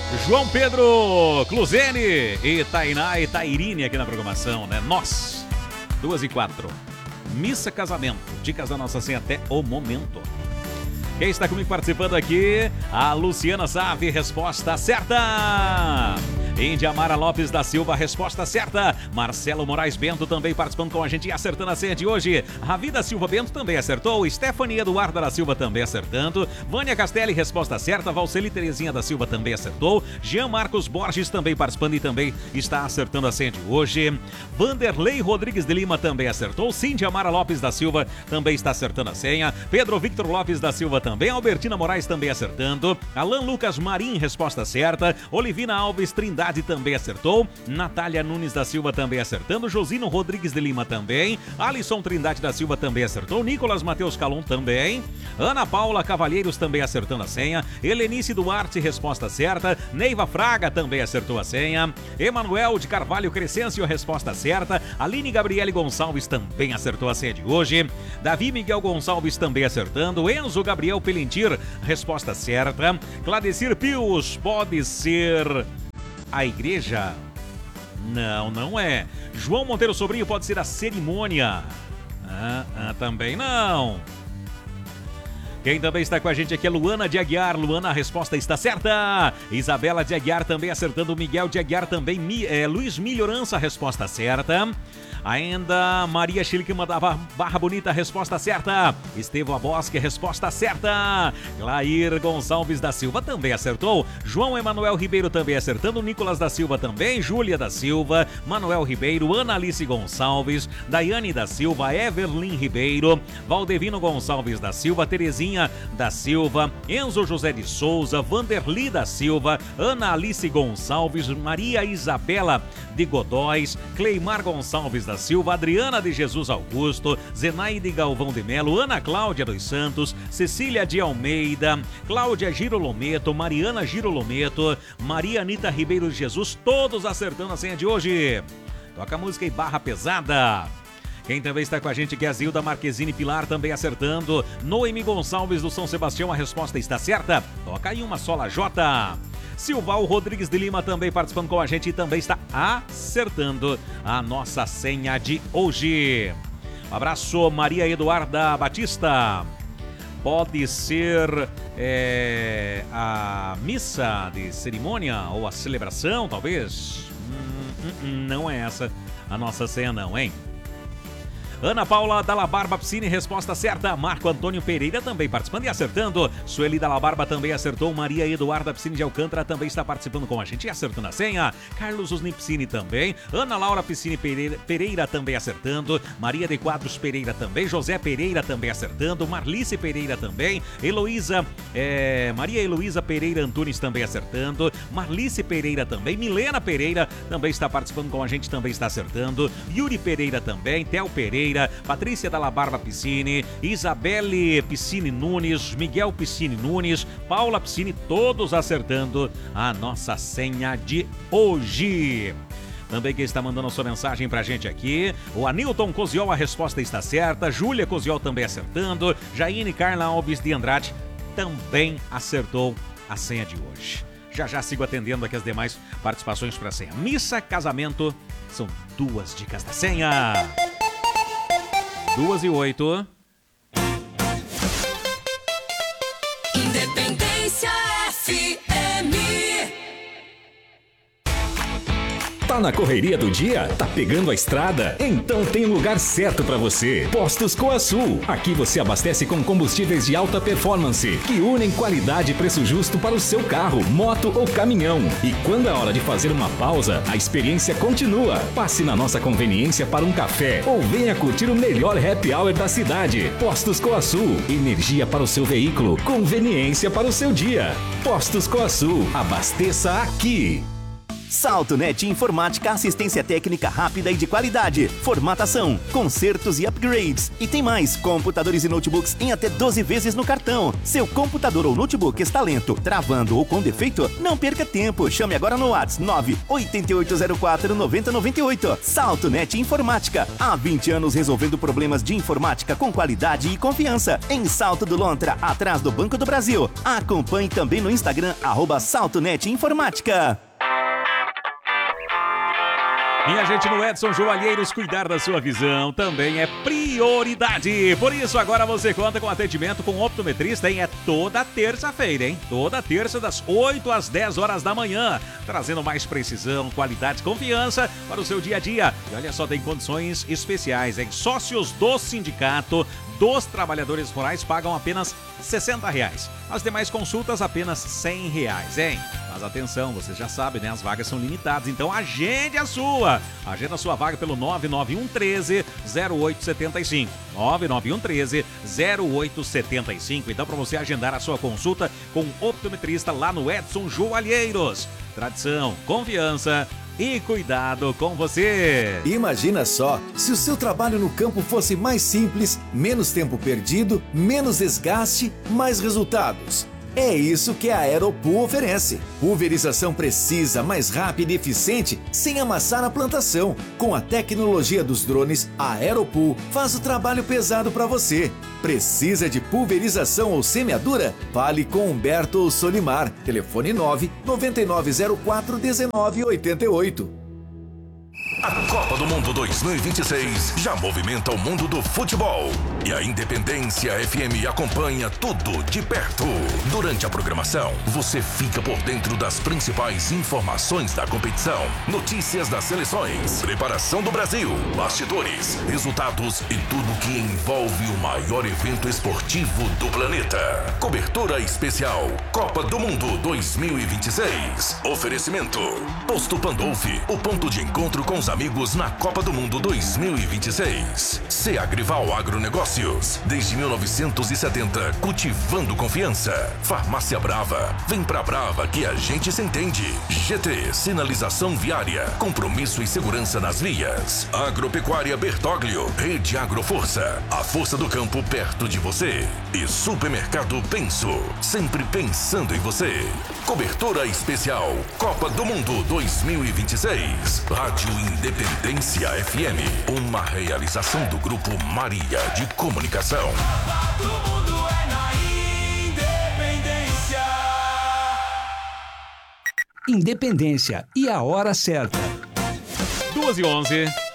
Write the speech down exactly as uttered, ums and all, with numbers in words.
João Pedro Cluzene e Tainá e Tairine aqui na programação, né? Nós, duas e quatro. Missa Casamento, dicas da Nossa Senhora até o momento. Quem está comigo participando aqui? A Luciana Save, resposta certa. Índia Mara Lopes da Silva, resposta certa. Marcelo Moraes Bento também participando com a gente e acertando a senha de hoje. Ravida Silva Bento também acertou. Stephanie Eduarda da Silva também acertando. Vânia Castelli, resposta certa. Valceli Terezinha da Silva também acertou. Jean Marcos Borges também participando e também está acertando a senha de hoje. Vanderlei Rodrigues de Lima também acertou. Cíndia Mara Lopes da Silva também está acertando a senha. Pedro Victor Lopes da Silva também. Albertina Moraes também acertando. Alan Lucas Marim, resposta certa. Olivina Alves Trindade também acertou. Natália Nunes da Silva também acertando. Josino Rodrigues de Lima também. Alisson Trindade da Silva também acertou. Nicolas Matheus Calum também. Ana Paula Cavalheiros também acertando a senha. Helenice Duarte, resposta certa. Neiva Fraga também acertou a senha. Emanuel de Carvalho Crescêncio, resposta certa. Aline Gabriele Gonçalves também acertou a senha de hoje. Davi Miguel Gonçalves também acertando. Enzo Gabriel Pelentir, resposta certa. Cladecir Pius, pode ser a igreja? Não, não é. João Monteiro Sobrinho, pode ser a cerimônia? Ah, ah, também não. Quem também está com a gente aqui é Luana de Aguiar. Luana, a resposta está certa. Isabela de Aguiar também acertando. Miguel de Aguiar também. Mi, é, Luiz Melhorança, a resposta certa. Ainda Maria Chiliquima da Barra Bonita, resposta certa. Estevão Bosque, resposta certa. Clair Gonçalves da Silva também acertou. João Emanuel Ribeiro também acertando. Nicolas da Silva também. Júlia da Silva. Manuel Ribeiro. Ana Alice Gonçalves. Daiane da Silva. Evelyn Ribeiro. Valdevino Gonçalves da Silva. Terezinha da Silva. Enzo José de Souza. Vanderli da Silva. Ana Alice Gonçalves. Maria Isabela de Godóis. Cleimar Gonçalves da Silva, Adriana de Jesus Augusto, Zenaide Galvão de Melo, Ana Cláudia dos Santos, Cecília de Almeida, Cláudia Girolometo, Mariana Girolometo, Maria Anita Ribeiro de Jesus, todos acertando a senha de hoje. Toca a música em barra pesada. Quem também está com a gente aqui é a Zilda Marquezine Pilar, também acertando. Noemi Gonçalves do São Sebastião, a resposta está certa. Toca aí uma sola J. Silval Rodrigues de Lima também participando com a gente e também está acertando a nossa senha de hoje. Um abraço, Maria Eduarda Batista. Pode ser é, a missa de cerimônia ou a celebração, talvez? Hum, hum, não é essa a nossa senha não, hein? Ana Paula Dalla Barba Piscine, resposta certa. Marco Antônio Pereira também participando e acertando. Sueli Dalla Barba também acertou. Maria Eduarda Piscine de Alcântara também está participando com a gente e acertando a senha. Carlos Usni Piscine também. Ana Laura Piscine Pereira, Pereira também acertando. Maria de Quadros Pereira também. José Pereira também acertando. Marlice Pereira também. Heloísa, é, Maria Heloísa Pereira Antunes também acertando. Marlice Pereira também. Milena Pereira também está participando com a gente, também está acertando. Yuri Pereira também. Theo Pereira. Patrícia Dalla Barba Piscine, Isabelle Piscine Nunes, Miguel Piscine Nunes, Paula Piscine, todos acertando a nossa senha de hoje. Também quem está mandando a sua mensagem pra gente aqui, o Anilton Coziol, a resposta está certa. Júlia Coziol também acertando. Jaine Carla Alves de Andrade também acertou a senha de hoje. Já já sigo atendendo aqui as demais participações para a senha. Missa, casamento, são duas dicas da senha. Duas e oito. Independência F M. Tá na correria do dia? Tá pegando a estrada? Então tem um lugar certo para você. Postos Coasul. Aqui você abastece com combustíveis de alta performance, que unem qualidade e preço justo para o seu carro, moto ou caminhão. E quando é hora de fazer uma pausa, a experiência continua. Passe na nossa conveniência para um café ou venha curtir o melhor happy hour da cidade. Postos Coasul. Energia para o seu veículo, conveniência para o seu dia. Postos Coasul. Abasteça aqui. SaltoNet Informática, assistência técnica rápida e de qualidade, formatação, consertos e upgrades. E tem mais, computadores e notebooks em até doze vezes no cartão. Seu computador ou notebook está lento, travando ou com defeito? Não perca tempo, chame agora no WhatsApp nove oito oito zero quatro nove zero nove oito. SaltoNet Informática, há vinte anos resolvendo problemas de informática com qualidade e confiança. Em Salto do Lontra, atrás do Banco do Brasil. Acompanhe também no Instagram, arroba SaltoNet Informática. Minha gente, no Edson Joalheiros, cuidar da sua visão também é prioridade. Por isso, agora você conta com atendimento com optometrista, hein? É toda terça-feira, hein? Toda terça, das oito às dez horas da manhã. Trazendo mais precisão, qualidade e confiança para o seu dia a dia. E olha só, tem condições especiais, hein? Sócios do Sindicato dos Trabalhadores Rurais pagam apenas sessenta reais. As demais consultas apenas cem reais, hein? Mas atenção, vocês já sabem, né? As vagas são limitadas, então agende a sua. Agenda a sua vaga pelo nove nove um um três zero oito sete cinco. nove nove um um três zero oito sete cinco. Então, para você agendar a sua consulta com o optometrista lá no Edson Joalheiros. Tradição, confiança e cuidado com você. Imagina só, se o seu trabalho no campo fosse mais simples, menos tempo perdido, menos desgaste, mais resultados. É isso que a Aeropool oferece. Pulverização precisa, mais rápida e eficiente, sem amassar a plantação. Com a tecnologia dos drones, a Aeropool faz o trabalho pesado para você. Precisa de pulverização ou semeadura? Fale com Humberto ou Solimar. Telefone nove nove nove zero quatro um nove oito oito. A Copa do Mundo dois mil e vinte e seis já movimenta o mundo do futebol. E a Independência F M acompanha tudo de perto. Durante a programação, você fica por dentro das principais informações da competição, notícias das seleções, preparação do Brasil, bastidores, resultados e tudo que envolve o maior evento esportivo do planeta. Cobertura especial Copa do Mundo dois mil e vinte e seis. Oferecimento Posto Pandolfi, o ponto de encontro com os amigos na Copa do Mundo dois mil e vinte e seis. Seagrival Agronegócios, desde mil novecentos e setenta, cultivando confiança. Farmácia Brava, vem pra Brava que a gente se entende. G T, sinalização viária, compromisso e segurança nas vias. Agropecuária Bertoglio, Rede Agroforça, a força do campo perto de você. E Supermercado Penso, sempre pensando em você. Cobertura especial Copa do Mundo dois mil e vinte e seis. Rádio Independência F M, uma realização do Grupo Maria de Comunicação. Todo mundo é na Independência. Independência e a hora certa. duas e onze.